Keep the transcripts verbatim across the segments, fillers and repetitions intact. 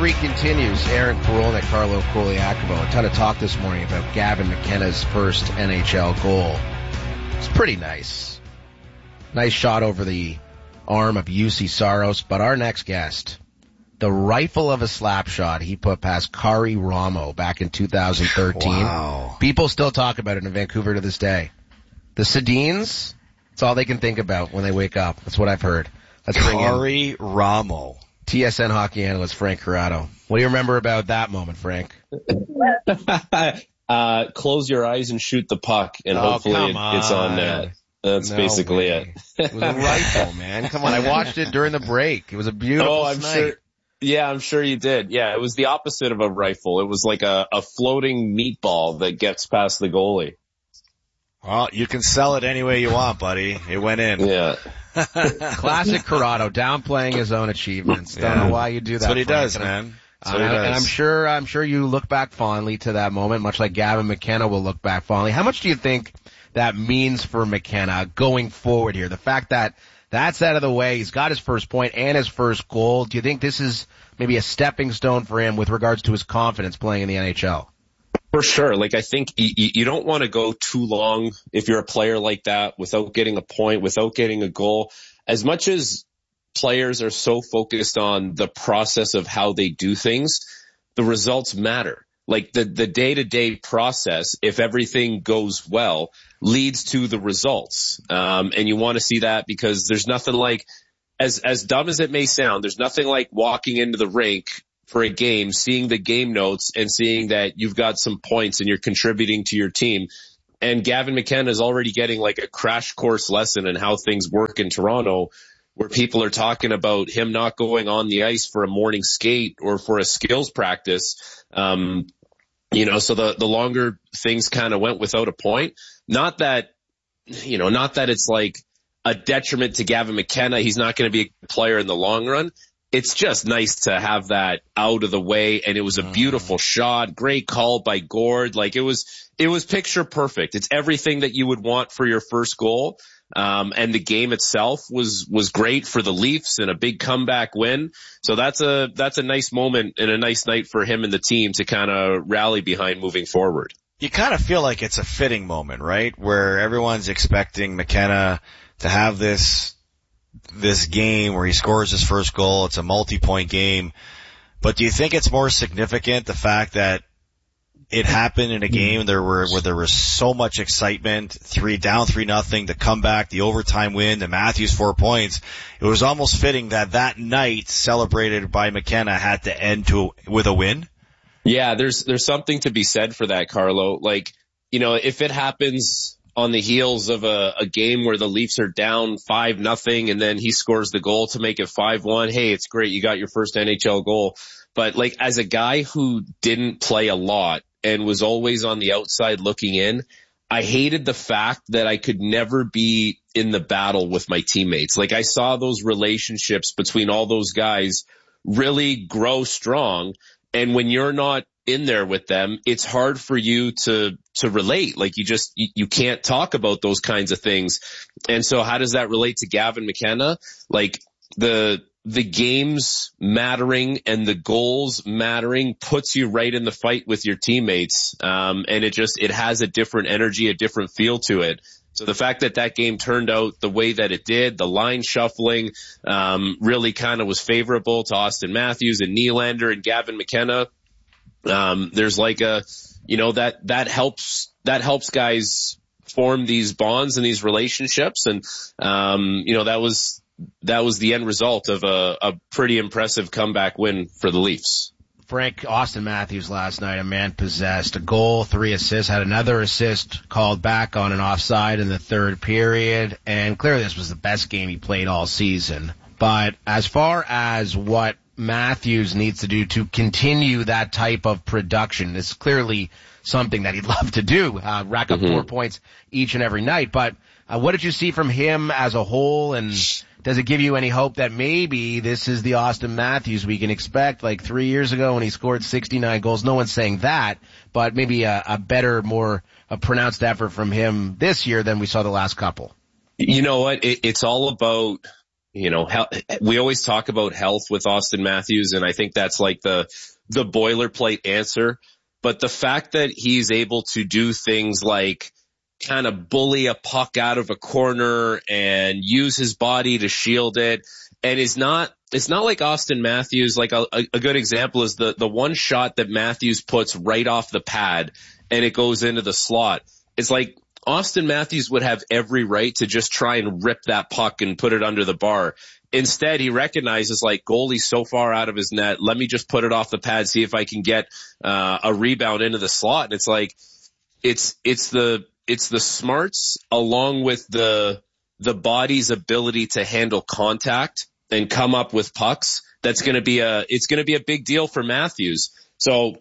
Three continues. Aaron Korolnik, Carlo Koliakovo. A ton of talk this morning about Gavin McKenna's first N H L goal. It's pretty nice. Nice shot over the arm of U C Saros. But our next guest, the rifle of a slap shot he put past Kari Ramo back in two thousand thirteen. Wow. People still talk about it in Vancouver to this day. The Sedins, it's all they can think about when they wake up. That's what I've heard. Let's bring in Kari Ramo. T S N hockey analyst Frank Corrado. What do you remember about that moment, Frank? uh, close your eyes and shoot the puck, and oh, hopefully it, on. it's on net. That's no basically way. it. It was a rifle, man. Come on, I watched it during the break. It was a beautiful Oh, I'm night. sure. Yeah, I'm sure you did. Yeah, it was the opposite of a rifle. It was like a, a floating meatball that gets past the goalie. Well, you can sell it any way you want, buddy. It went in. Yeah. Classic Corrado, downplaying his own achievements. Don't Yeah. know why you do that. That's what he Frank. does, And man. That's Uh, what he and does. I'm sure, I'm sure you look back fondly to that moment, much like Gavin McKenna will look back fondly. How much do you think that means for McKenna going forward here? The fact that that's out of the way, he's got his first point and his first goal. Do you think this is maybe a stepping stone for him with regards to his confidence playing in the N H L? For sure. Like, I think you, you don't want to go too long if you're a player like that without getting a point, without getting a goal. As much as players are so focused on the process of how they do things, the results matter. Like the, the day-to-day process, if everything goes well, leads to the results. Um, and you want to see that because there's nothing like, as, as dumb as it may sound, there's nothing like walking into the rink for a game, seeing the game notes and seeing that you've got some points and you're contributing to your team. And Gavin McKenna is already getting like a crash course lesson in how things work in Toronto, where people are talking about him not going on the ice for a morning skate or for a skills practice. Um, you know, so the, the longer things kind of went without a point, not that, you know, not that it's like a detriment to Gavin McKenna. He's not going to be a player in the long run. It's just nice to have that out of the way. And it was a beautiful shot. Great call by Gord. Like it was, it was picture perfect. It's everything that you would want for your first goal. Um, and the game itself was, was great for the Leafs and a big comeback win. So that's a, that's a nice moment and a nice night for him and the team to kind of rally behind moving forward. You kind of feel like it's a fitting moment, right? Where everyone's expecting McKenna to have this, this game where he scores his first goal. It's a multi-point game. But do you think it's more significant, the fact that it happened in a game there were, where there was so much excitement, three down, three nothing, the comeback, the overtime win, the Matthews four points. It was almost fitting that that night celebrated by McKenna had to end to, with a win. Yeah, there's, there's something to be said for that, Carlo. Like, you know, if it happens on the heels of a, a game where the Leafs are down five nothing and then he scores the goal to make it five one, hey, it's great. You got your first N H L goal. But like, as a guy who didn't play a lot and was always on the outside looking in, I hated the fact that I could never be in the battle with my teammates. Like, I saw those relationships between all those guys really grow strong. And when you're not in there with them, it's hard for you to, to relate. Like, you just, you, you can't talk about those kinds of things. And so how does that relate to Gavin McKenna? Like, the, the games mattering and the goals mattering puts you right in the fight with your teammates. Um, and it just, it has a different energy, a different feel to it. So the fact that that game turned out the way that it did, the line shuffling, um, really kind of was favorable to Austin Matthews and Nylander and Gavin McKenna. Um, there's like a, you know, that, that helps, that helps guys form these bonds and these relationships. And, um, you know, that was, that was the end result of a, a pretty impressive comeback win for the Leafs. Frank, Austin Matthews last night, a man possessed, a goal, three assists, had another assist called back on an offside in the third period, and clearly this was the best game he played all season. But as far as what Matthews needs to do to continue that type of production, it's clearly something that he'd love to do, uh, rack up mm-hmm. four points each and every night. But uh, what did you see from him as a whole, and does it give you any hope that maybe this is the Austin Matthews we can expect like three years ago when he scored sixty-nine goals? No one's saying that, but maybe a, a better, more a pronounced effort from him this year than we saw the last couple. You know what? It, it's all about you know, he- we always talk about health with Austin Matthews, and I think that's like the, the boilerplate answer. But the fact that he's able to do things like kind of bully a puck out of a corner and use his body to shield it, and is not, it's not like Austin Matthews. Like a, a good example is the, the one shot that Matthews puts right off the pad and it goes into the slot. It's like Austin Matthews would have every right to just try and rip that puck and put it under the bar. Instead, he recognizes, like, goalie's so far out of his net, let me just put it off the pad, see if I can get uh, a rebound into the slot. And it's like, it's, it's the, it's the smarts along with the, the body's ability to handle contact and come up with pucks. That's going to be a, it's going to be a big deal for Matthews. So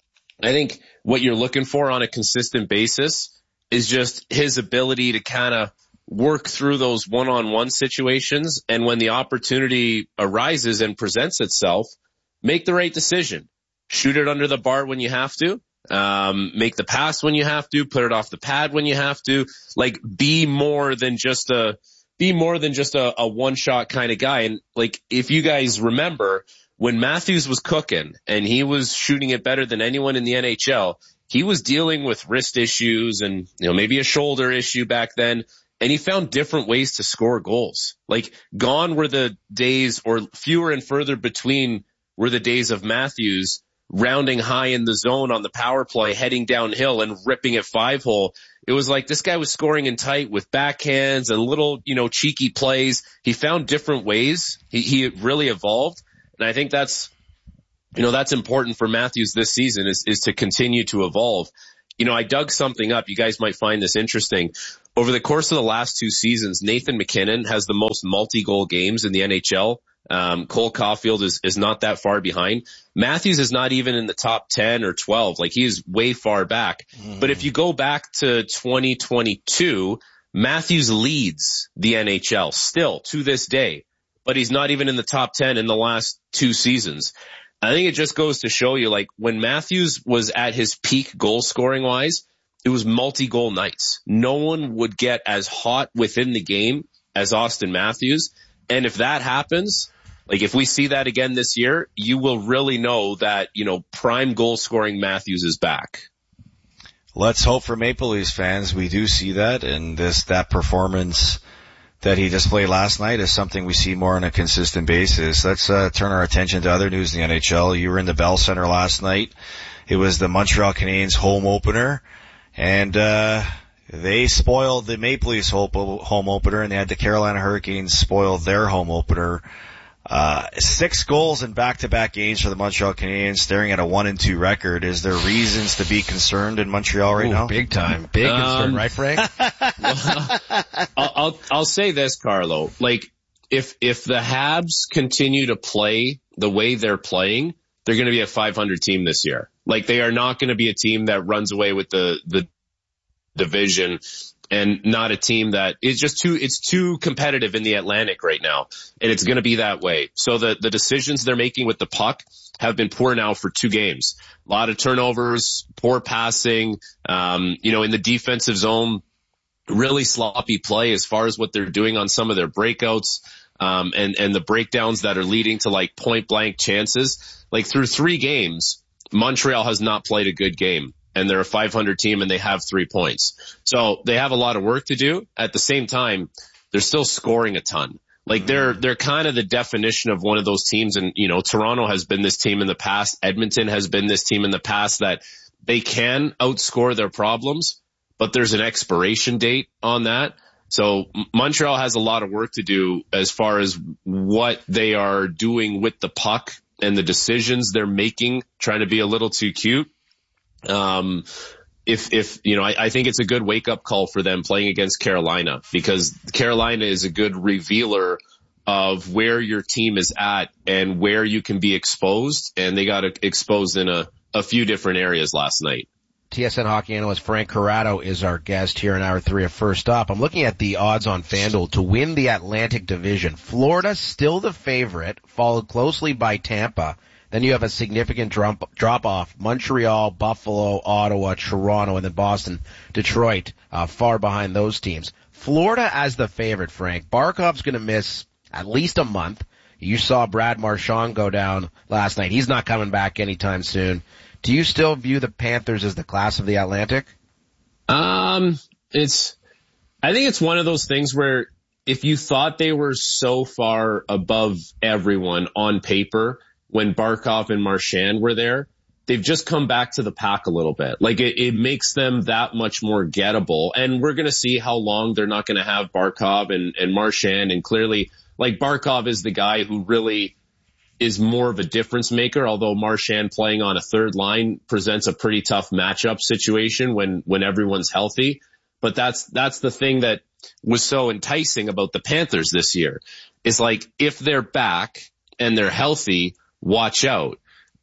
I think what you're looking for on a consistent basis is just his ability to kind of work through those one-on-one situations. And when the opportunity arises and presents itself, make the right decision. Shoot it under the bar when you have to. Um, make the pass when you have to. Put it off the pad when you have to. Like, be more than just a, be more than just a, a one-shot kind of guy. And like, if you guys remember, when Matthews was cooking and he was shooting it better than anyone in the N H L, he was dealing with wrist issues and, you know, maybe a shoulder issue back then. And he found different ways to score goals. Like, gone were the days, or fewer and further between were the days of Matthews rounding high in the zone on the power play, heading downhill and ripping it five hole. It was like this guy was scoring in tight with backhands and little, you know, cheeky plays. He found different ways. He, he really evolved. And I think that's, you know, that's important for Matthews this season, is, is to continue to evolve. You know, I dug something up. You guys might find this interesting. Over the course of the last two seasons, Nathan MacKinnon has the most multi-goal games in the N H L. Um, Cole Caulfield is, is not that far behind. Matthews is not even in the top ten or twelve. Like, he's way far back. Mm. But if you go back to twenty twenty-two, Matthews leads the N H L still to this day, but he's not even in the top ten in the last two seasons. I think it just goes to show you, like, when Matthews was at his peak goal scoring wise, it was multi-goal nights. No one would get as hot within the game as Austin Matthews. And if that happens, like, if we see that again this year, you will really know that, you know, prime goal scoring Matthews is back. Let's hope for Maple Leafs fans we do see that, and this, that performance that he displayed last night is something we see more on a consistent basis. Let's uh, turn our attention to other news in the N H L. You were in the Bell Center last night. It was the Montreal Canadiens home opener, and uh they spoiled the Maple Leafs home opener, and they had the Carolina Hurricanes spoil their home opener. Uh, six goals in back-to-back games for the Montreal Canadiens, staring at a one and two record. Is there reasons to be concerned in Montreal right Ooh, now? Big time. Big um, concern, right, Frank? Well, I'll, I'll, I'll say this, Carlo. Like, if, if the Habs continue to play the way they're playing, they're going to be a five hundred team this year. Like, they are not going to be a team that runs away with the, the division, and not a team that is just too, it's too competitive in the Atlantic right now. And it's going to be that way. So the, the decisions they're making with the puck have been poor now for two games. A lot of turnovers, poor passing, um, you know, in the defensive zone, really sloppy play as far as what they're doing on some of their breakouts, um, and, and the breakdowns that are leading to, like, point blank chances. Like, through three games, Montreal has not played a good game. And they're a five hundred team and they have three points. So they have a lot of work to do. At the same time, they're still scoring a ton. Like, they're, they're kind of the definition of one of those teams. And, you know, Toronto has been this team in the past. Edmonton has been this team in the past that they can outscore their problems, but there's an expiration date on that. So Montreal has a lot of work to do as far as what they are doing with the puck and the decisions they're making, trying to be a little too cute. Um, if, if, you know, I, I think it's a good wake up call for them playing against Carolina, because Carolina is a good revealer of where your team is at and where you can be exposed. And they got exposed in a, a few different areas last night. T S N hockey analyst Frank Corrado is our guest here in hour three of First Up. I'm looking at the odds on FanDuel to win the Atlantic Division. Florida still the favorite, followed closely by Tampa. Then you have a significant drop, drop off. Montreal, Buffalo, Ottawa, Toronto, and then Boston, Detroit, uh, far behind those teams. Florida as the favorite, Frank. Barkov's going to miss at least a month. You saw Brad Marchand go down last night. He's not coming back anytime soon. Do you still view the Panthers as the class of the Atlantic? Um, it's, I think it's one of those things where if you thought they were so far above everyone on paper when Barkov and Marchand were there, they've just come back to the pack a little bit. Like it, it makes them that much more gettable. And we're going to see how long they're not going to have Barkov and, and Marchand. And clearly, like Barkov is the guy who really is more of a difference maker, although Marchand playing on a third line presents a pretty tough matchup situation when, when everyone's healthy. But that's, that's the thing that was so enticing about the Panthers this year is like, if they're back and they're healthy, watch out.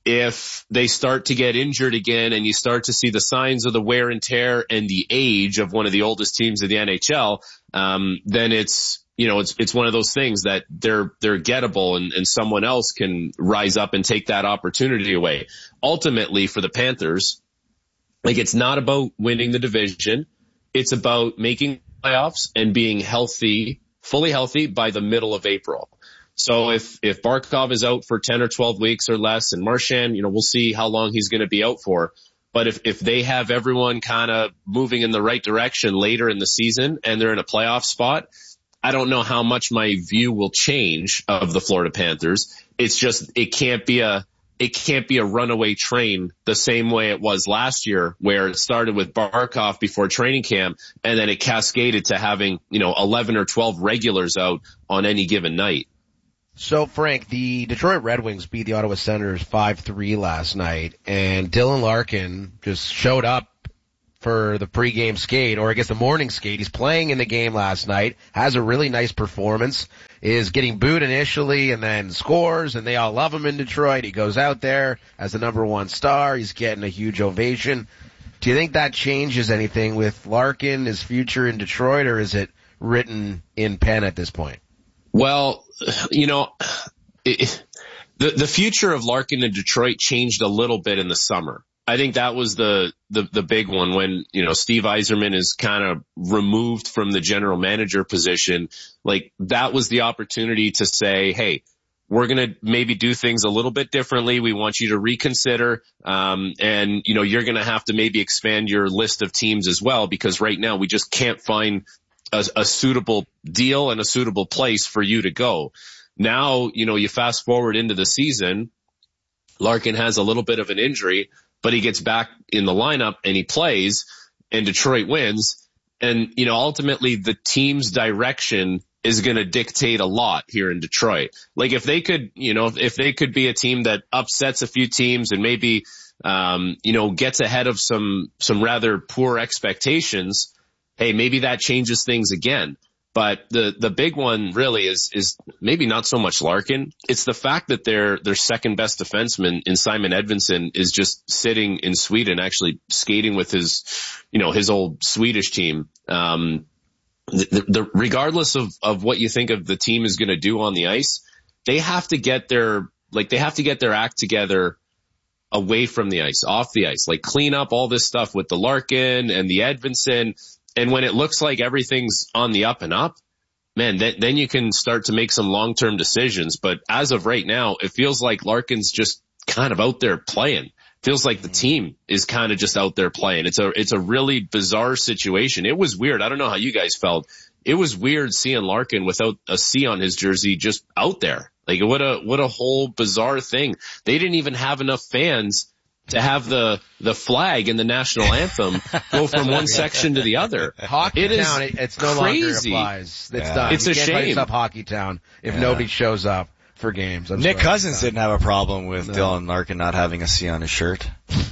If they start to get injured again and you start to see the signs of the wear and tear and the age of one of the oldest teams of the N H L, um, then it's, you know, it's, it's one of those things that they're, they're gettable and, and someone else can rise up and take that opportunity away. Ultimately for the Panthers, like it's not about winning the division. It's about making playoffs and being healthy, fully healthy by the middle of April. So if, if Barkov is out for ten or twelve weeks or less and Marchand, you know, we'll see how long he's going to be out for. But if, if they have everyone kind of moving in the right direction later in the season and they're in a playoff spot, I don't know how much my view will change of the Florida Panthers. It's just, it can't be a, it can't be a runaway train the same way it was last year where it started with Barkov before training camp and then it cascaded to having, you know, eleven or twelve regulars out on any given night. So, Frank, the Detroit Red Wings beat the Ottawa Senators five three last night, and Dylan Larkin just showed up for the pregame skate, or I guess the morning skate. He's playing in the game last night, has a really nice performance, is getting booed initially and then scores, and they all love him in Detroit. He goes out there as the number one star. He's getting a huge ovation. Do you think that changes anything with Larkin, his future in Detroit, or is it written in pen at this point? Well, you know, it, the the future of Larkin in Detroit changed a little bit in the summer. I think that was the, the, the big one when, you know, Steve Yzerman is kind of removed from the general manager position. Like that was the opportunity to say, hey, we're going to maybe do things a little bit differently. We want you to reconsider. Um, and, you know, you're going to have to maybe expand your list of teams as well, because right now we just can't find a, a suitable deal and a suitable place for you to go. Now, you know, you fast forward into the season, Larkin has a little bit of an injury, but he gets back in the lineup and he plays and Detroit wins. And, you know, ultimately the team's direction is going to dictate a lot here in Detroit. Like if they could, you know, if they could be a team that upsets a few teams and maybe, um, you know, gets ahead of some, some rather poor expectations, hey, maybe that changes things again. But the, the big one really is, is maybe not so much Larkin. It's the fact that their, their second best defenseman in Simon Edvinsson is just sitting in Sweden, actually skating with his, you know, his old Swedish team. Um, the, the, regardless of, of what you think of the team is going to do on the ice, they have to get their, like, they have to get their act together away from the ice, off the ice, like clean up all this stuff with the Larkin and the Edvinsson. And when it looks like everything's on the up and up, man, then, then you can start to make some long-term decisions. But as of right now, it feels like Larkin's just kind of out there playing. Feels like the team is kind of just out there playing. It's a, it's a really bizarre situation. It was weird. I don't know how you guys felt. It was weird seeing Larkin without a C on his jersey just out there. Like what a, what a whole bizarre thing. They didn't even have enough fans to have the, the flag and the national anthem go from one section to the other. Hockey it Town, is it's no crazy. longer applies. It's Yeah. done. It's you a can't shame. It's up Hockey Town if Yeah. nobody shows up for games. I'm Nick sorry. Cousins didn't have a problem with No. Dylan Larkin not having a C on his shirt.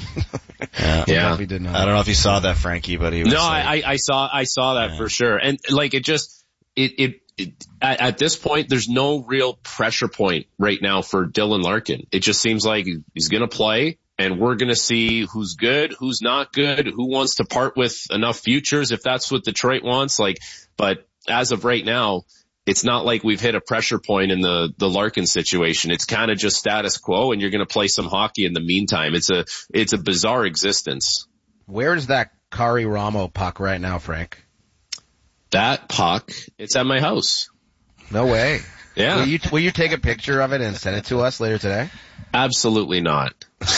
yeah. Yeah. He did not. I don't know if you saw that, Frankie, but he was No, like, I, I saw, I saw that Yeah. for sure. And like, it just, it, it, it at, at this point, there's no real pressure point right now for Dylan Larkin. It just seems like he's going to play and we're going to see who's good, who's not good, who wants to part with enough futures if that's what Detroit wants. Like, but as of right now, it's not like we've hit a pressure point in the, the Larkin situation. It's kind of just status quo and you're going to play some hockey in the meantime. It's a, it's a bizarre existence. Where's that Kari Ramo puck right now, Frank? That puck, it's at my house. No way. Yeah. Will you, will you take a picture of it and send it to us later today? Absolutely not.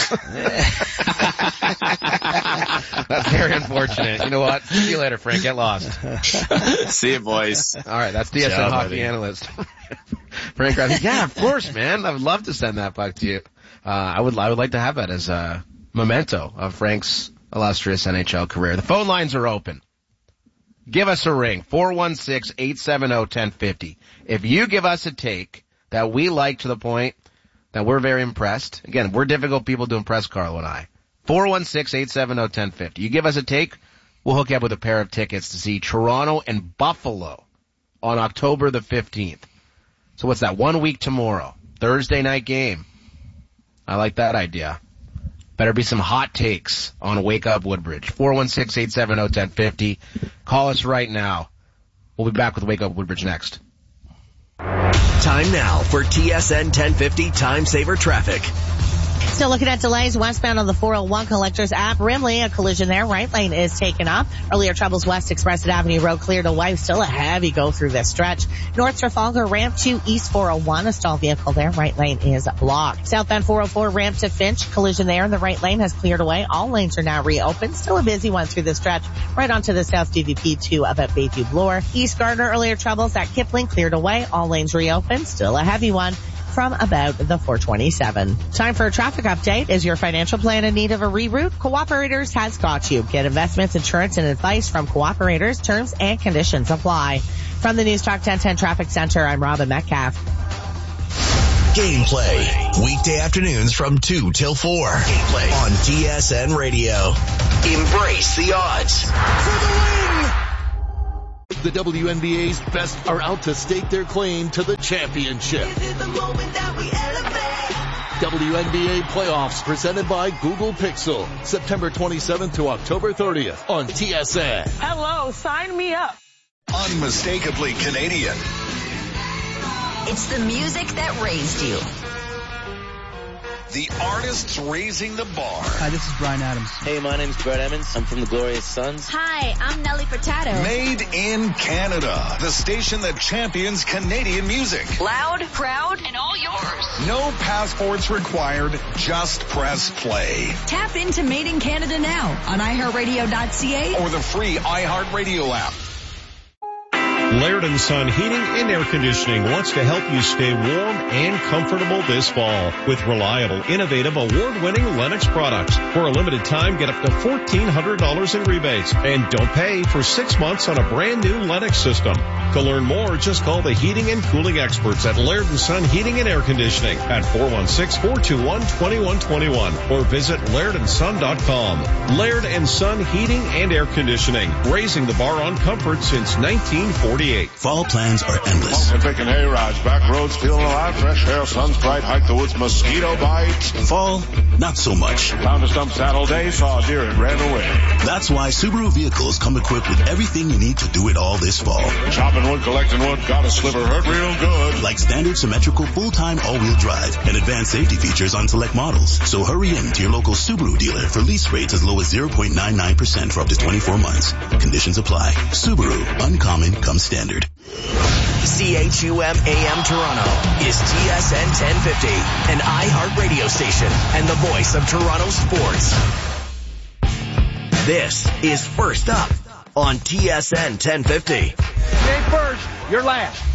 That's very unfortunate. You know what? See you later, Frank. Get lost. See you, boys. All right, that's D S N Ciao, hockey buddy. analyst Frank Rafi. Yeah, of course, man. I would love to send that back to you. Uh, I would, I would like to have that as a memento of Frank's illustrious N H L career. The phone lines are open. Give us a ring, four one six, eight seven zero, one zero five zero. If you give us a take that we like to the point that we're very impressed. Again, we're difficult people to impress, Carlo and I. four one six, eight seven zero, one zero five zero. You give us a take, we'll hook you up with a pair of tickets to see Toronto and Buffalo on October the fifteenth. So what's that? One week tomorrow. Thursday night game. I like that idea. Better be some hot takes on Wake Up Woodbridge. four one six, eight seven zero, one zero five zero. Call us right now. We'll be back with Wake Up Woodbridge next. Time now for T S N ten fifty Time Saver Traffic. Still looking at delays westbound on the four oh one Collectors ave. Rimley, a collision there. Right lane is taken up. Earlier troubles west Express Avenue Road cleared away. Still a heavy go through this stretch. North Trafalgar ramp to East four oh one. A stalled vehicle there. Right lane is blocked. Southbound four oh four ramp to Finch. Collision there. The right lane has cleared away. All lanes are now reopened. Still a busy one through the stretch. Right onto the South D V P to about Bayview Bloor. East Gardner, earlier troubles at Kipling cleared away. All lanes reopened. Still a heavy one from about the four twenty-seven. Time for a traffic update. Is your financial plan in need of a reroute? Cooperators has got you. Get investments, insurance, and advice from Cooperators. Terms and conditions apply. From the News Talk ten ten Traffic Center, I'm Robin Metcalf. Gameplay. Weekday afternoons from two till four. Gameplay on T S N Radio. Embrace the odds. For the win! The W N B A's best are out to stake their claim to the championship. This is the moment that we elevate. W N B A playoffs presented by Google Pixel. September twenty-seventh to October thirtieth on T S N. Hello, sign me up. Unmistakably Canadian. It's the music that raised you. The artists raising the bar. Hi, this is Bryan Adams. Hey, my name's Brett Emmons. I'm from the Glorious Sons. Hi, I'm Nelly Furtado. Made in Canada. The station that champions Canadian music. Loud, proud, and all yours. No passports required. Just press play. Tap into Made in Canada now on i heart radio dot c a or the free iHeartRadio app. Laird and Son Heating and Air Conditioning wants to help you stay warm and comfortable this fall with reliable, innovative, award-winning Lennox products. For a limited time, get up to fourteen hundred dollars in rebates and don't pay for six months on a brand new Lennox system. To learn more, just call the heating and cooling experts at Laird and Son Heating and Air Conditioning at four one six, four two one, two one two one or visit laird and son dot com. Laird and Son Heating and Air Conditioning, raising the bar on comfort since nineteen forty-eight. Fall plans are endless. Pumpkin picking hay rides, back roads feeling alive, fresh air, sun's bright, hike the woods, mosquito bites. Fall, not so much. Found a stump saddle day, saw a deer and ran away. That's why Subaru vehicles come equipped with everything you need to do it all this fall. Chopping wood, collecting wood, got a sliver, hurt real good. Like standard symmetrical full-time all-wheel drive and advanced safety features on select models. So hurry in to your local Subaru dealer for lease rates as low as zero point nine nine percent for up to twenty-four months. Conditions apply. Subaru, uncommon comes standard. C H U M A M Toronto is T S N ten fifty, an iHeart radio station and the voice of Toronto sports. This is First Up on T S N ten fifty. You ain't first, you're last.